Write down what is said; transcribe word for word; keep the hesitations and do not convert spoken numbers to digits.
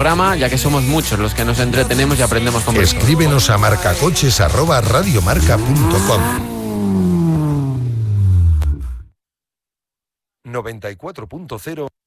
programa, ya que somos muchos los que nos entretenemos y aprendemos con vosotros. Escríbenos a marcacoches arroba radiomarca punto com. noventa y cuatro punto cero